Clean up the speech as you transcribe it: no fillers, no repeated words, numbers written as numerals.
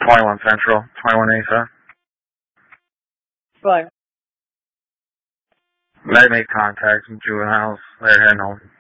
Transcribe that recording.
21 Central, 21 East. What? They made contact from juveniles. They're heading home.